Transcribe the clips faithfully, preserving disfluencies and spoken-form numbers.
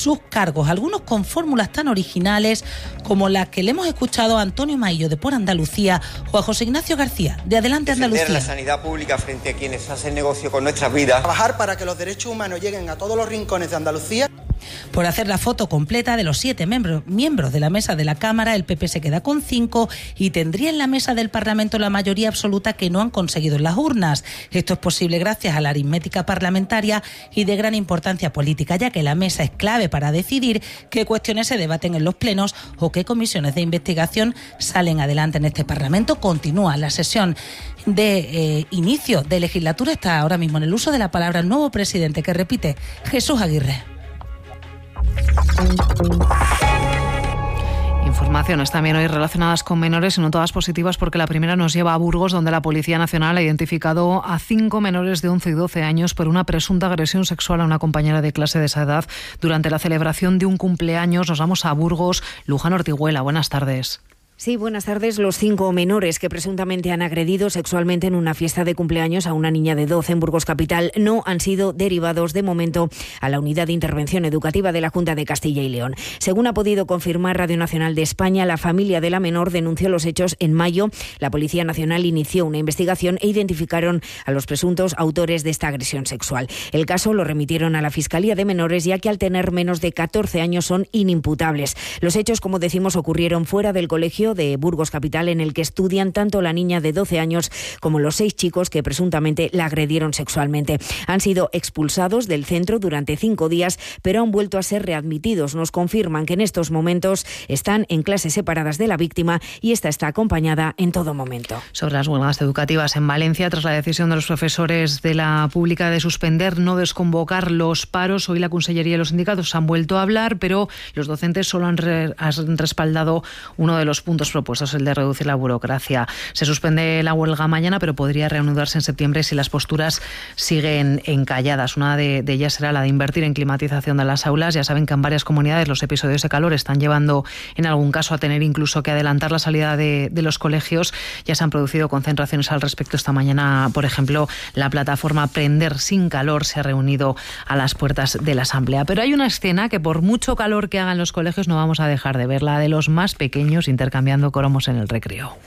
sus cargos, algunos con fórmulas tan originales como las que le hemos escuchado a Antonio Maillo de Por Andalucía o a José Ignacio García de Adelante Andalucía. Defender la sanidad pública frente a quienes hacen negocio con nuestras vidas. Trabajar para que los derechos humanos lleguen a todos los rincones de Andalucía. Por hacer la foto completa de los siete miembros, miembros de la mesa de la Cámara, el P P se queda con cinco y tendría en la mesa del Parlamento la mayoría absoluta que no han conseguido en las urnas. Esto es posible gracias a la aritmética parlamentaria y de gran importancia política, ya que la mesa es clave para decidir qué cuestiones se debaten en los plenos o qué comisiones de investigación salen adelante en este Parlamento. Continúa la sesión de eh, inicio de legislatura. Está ahora mismo en el uso de la palabra el nuevo presidente, que repite, Jesús Aguirre. Informaciones también hoy relacionadas con menores y no todas positivas, porque la primera nos lleva a Burgos, donde la Policía Nacional ha identificado a cinco menores de once y doce años por una presunta agresión sexual a una compañera de clase de esa edad durante la celebración de un cumpleaños. Nos vamos a Burgos. Luján Ortiguela, buenas tardes. Sí, buenas tardes. Los cinco menores que presuntamente han agredido sexualmente en una fiesta de cumpleaños a una niña de doce en Burgos Capital no han sido derivados de momento a la Unidad de Intervención Educativa de la Junta de Castilla y León. Según ha podido confirmar Radio Nacional de España, la familia de la menor denunció los hechos en mayo. La Policía Nacional inició una investigación e identificaron a los presuntos autores de esta agresión sexual. El caso lo remitieron a la Fiscalía de Menores, ya que al tener menos de catorce años son inimputables. Los hechos, como decimos, ocurrieron fuera del colegio de Burgos Capital, en el que estudian tanto la niña de doce años como los seis chicos que presuntamente la agredieron sexualmente. Han sido expulsados del centro durante cinco días, pero han vuelto a ser readmitidos. Nos confirman que en estos momentos están en clases separadas de la víctima y esta está acompañada en todo momento. Sobre las huelgas educativas en Valencia, tras la decisión de los profesores de la pública de suspender, no desconvocar los paros, hoy la Consellería y los sindicatos han vuelto a hablar, pero los docentes solo han, re- han respaldado uno de los puntos propuestos, el de reducir la burocracia. Se suspende la huelga mañana, pero podría reanudarse en septiembre si las posturas siguen encalladas. Una de, de ellas será la de invertir en climatización de las aulas. Ya saben que en varias comunidades los episodios de calor están llevando en algún caso a tener incluso que adelantar la salida de, de los colegios. Ya se han producido concentraciones al respecto. Esta mañana, por ejemplo, la plataforma Prender Sin Calor se ha reunido a las puertas de la Asamblea. Pero hay una escena que, por mucho calor que hagan los colegios, no vamos a dejar de ver, la de los más pequeños intercambiando cromos en el recreo.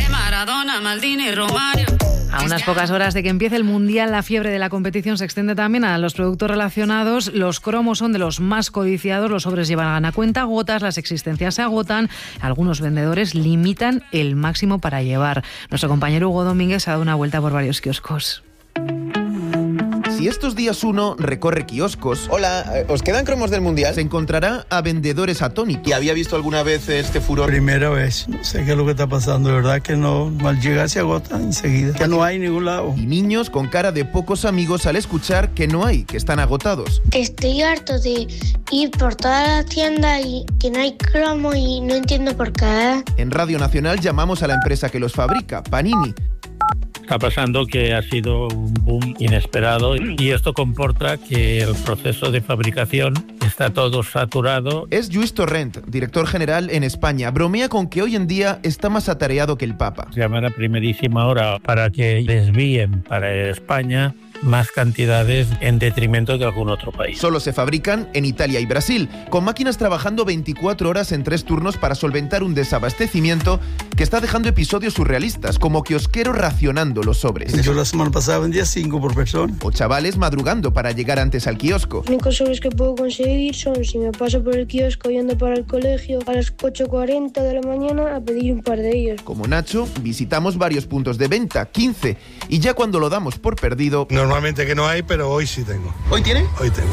A unas pocas horas de que empiece el Mundial, la fiebre de la competición se extiende también a los productos relacionados. Los cromos son de los más codiciados, los sobres llevan a cuenta gotas, las existencias se agotan, algunos vendedores limitan el máximo para llevar. Nuestro compañero Hugo Domínguez ha dado una vuelta por varios kioscos. Si estos días uno recorre kioscos... Hola, ¿os quedan cromos del Mundial? Se encontrará a vendedores atónitos. ¿Y había visto alguna vez este furor? Primera vez. No sé qué es lo que está pasando, de verdad que no... Al llegar se agota enseguida. Que no hay en ningún lado. Y niños con cara de pocos amigos al escuchar que no hay, que están agotados. Estoy harto de ir por toda la tienda y que no hay cromo y no entiendo por qué. En Radio Nacional llamamos a la empresa que los fabrica, Panini. Está pasando que ha sido un boom inesperado y esto comporta que el proceso de fabricación está todo saturado. Es Lluís Torrent, director general en España. Bromea con que hoy en día está más atareado que el Papa. Llamar a primerísima hora para que desvíen para España más cantidades en detrimento de algún otro país. Solo se fabrican en Italia y Brasil, con máquinas trabajando veinticuatro horas en tres turnos para solventar un desabastecimiento que está dejando episodios surrealistas, como kiosqueros racionando los sobres. Yo la semana pasada vendía cinco por persona. O chavales madrugando para llegar antes al kiosco. Los únicos sobres que puedo conseguir son si me paso por el kiosco yendo para el colegio a las ocho cuarenta de la mañana a pedir un par de ellos. Como Nacho, visitamos varios puntos de venta, quince, y ya cuando lo damos por perdido... No. Normalmente que no hay, pero hoy sí tengo. ¿Hoy tiene? Hoy tengo.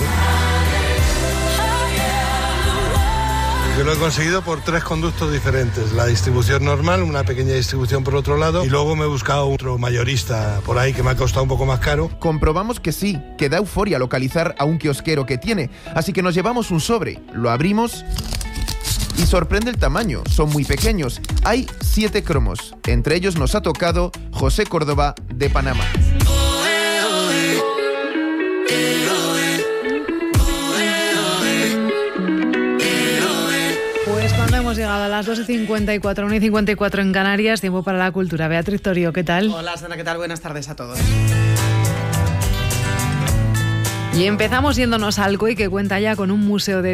Yo lo he conseguido por tres conductos diferentes. La distribución normal, una pequeña distribución por otro lado, y luego me he buscado otro mayorista por ahí que me ha costado un poco más caro. Comprobamos que sí, que da euforia localizar a un kiosquero que tiene, así que nos llevamos un sobre, lo abrimos... Y sorprende el tamaño, son muy pequeños. Hay siete cromos, entre ellos nos ha tocado José Córdoba de Panamá. Pues cuando hemos llegado a las dos y cincuenta y cuatro, una y cincuenta y cuatro en Canarias, tiempo para la cultura. Beatriz Torio, ¿qué tal? Hola, Sandra, ¿qué tal? Buenas tardes a todos. Y empezamos yéndonos al Alcoy, que cuenta ya con un museo de